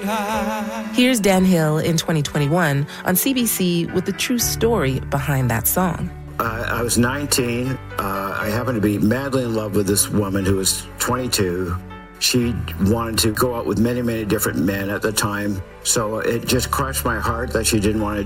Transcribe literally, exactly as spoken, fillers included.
Here's Dan Hill in twenty twenty-one on C B C with the true story behind that song. Uh, I was nineteen. Uh, I happened to be madly in love with this woman who was twenty-two. She wanted to go out with many, many different men at the time. So it just crushed my heart that she didn't want to